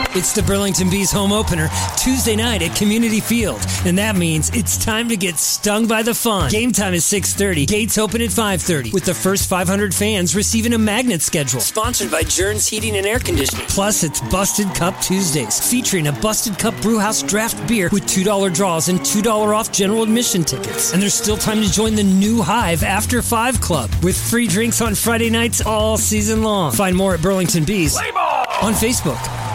It's the Burlington Bees home opener Tuesday night at Community Field, and that means it's time to get stung by the fun. Game time is 6:30. Gates open at 5:30, with the first 500 fans receiving a magnet schedule. Sponsored by Jern's Heating and Air Conditioning. Plus, it's Busted Cup Tuesdays, featuring a Busted Cup Brewhouse draft beer with $2 draws and $2 off general admission tickets. And there's still time to join the new Hive After 5 Club, with free drinks on Friday nights all season long. Find more at Burlington Bees on Facebook.